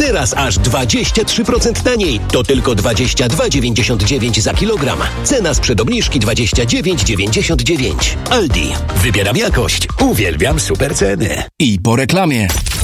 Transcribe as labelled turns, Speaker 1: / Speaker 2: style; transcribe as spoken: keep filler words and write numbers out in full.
Speaker 1: Teraz aż dwadzieścia trzy procent taniej. To tylko dwadzieścia dwa dziewięćdziesiąt dziewięć za kilogram. Cena sprzed obniżki dwadzieścia dziewięć dziewięćdziesiąt dziewięć. Aldi. Wybieram jakość. Uwielbiam super ceny.
Speaker 2: I po reklamie.